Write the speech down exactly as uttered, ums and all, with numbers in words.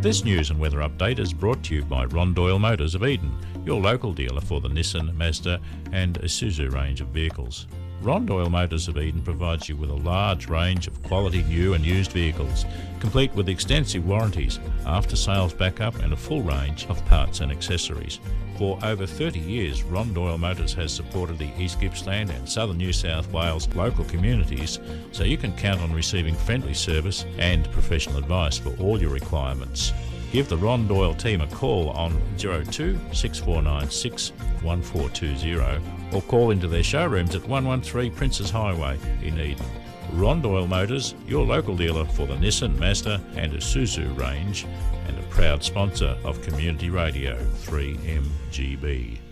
This news and weather update is brought to you by Ron Doyle Motors of Eden, your local dealer for the Nissan, Mazda and Isuzu range of vehicles. Ron Doyle Motors of Eden provides you with a large range of quality new and used vehicles, complete with extensive warranties, after-sales backup and a full range of parts and accessories. For over thirty years, Ron Doyle Motors has supported the East Gippsland and Southern New South Wales local communities, so you can count on receiving friendly service and professional advice for all your requirements. Give the Ron Doyle team a call on zero two six four nine six one four two zero or call into their showrooms at one one three Princes Highway in Eden. Ron Doyle Motors, your local dealer for the Nissan, Mazda and Isuzu range, and a proud sponsor of Community Radio three M G B.